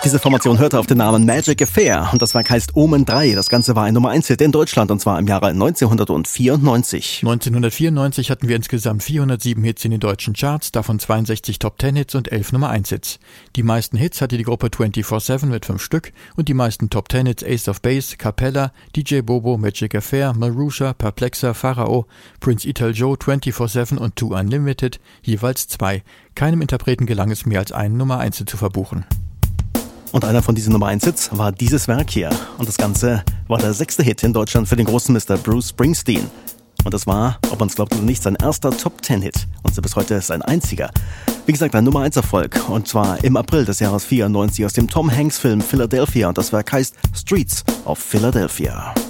Diese Formation hörte auf den Namen Magic Affair und das Werk heißt Omen 3. Das Ganze war ein Nummer-1-Hit in Deutschland und zwar im Jahre 1994. 1994 hatten wir insgesamt 407 Hits in den deutschen Charts, davon 62 Top-10-Hits und 11 Nummer-1-Hits. Die meisten Hits hatte die Gruppe 24/7 mit 5 Stück und die meisten Top-10-Hits Ace of Base, Capella, DJ Bobo, Magic Affair, Marusha, Perplexer, Pharao, Prince Ital Joe, 24/7 und 2 Unlimited, jeweils 2. Keinem Interpreten gelang es mehr als einen Nummer-1-Hit zu verbuchen. Und einer von diesen Nummer-1-Hits war dieses Werk hier. Und das Ganze war der 6. Hit in Deutschland für den großen Mr. Bruce Springsteen. Und das war, ob man es glaubt oder nicht, sein erster Top-10-Hit. Und so bis heute sein einziger. Wie gesagt, ein Nummer-1-Erfolg. Und zwar im April des Jahres 94 aus dem Tom Hanks-Film Philadelphia. Und das Werk heißt Streets of Philadelphia.